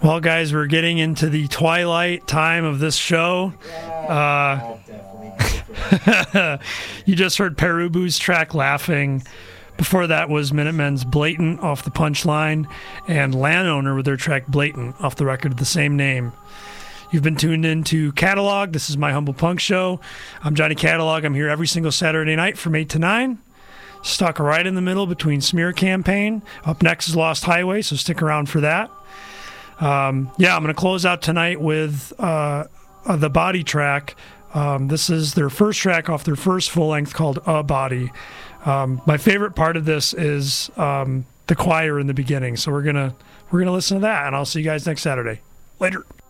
Well, guys, we're getting into the twilight time of this show. You just heard Perubu's track Laughing. Before that was Minutemen's Blatant off the Punchline, and Landowner with their track Blatant off the record of the same name. You've been tuned in to Catalog. This is My Humble Punk Show. I'm Johnny Catalog. I'm here every single Saturday night from 8 to 9. Stuck right in the middle between Smear Campaign. Up next is Lost Highway, so stick around for that. I'm going to close out tonight with the Body track. This is their first track off their first full length called A Body. My favorite part of this is the choir in the beginning, so we're gonna listen to that, and I'll see you guys next Saturday. Later.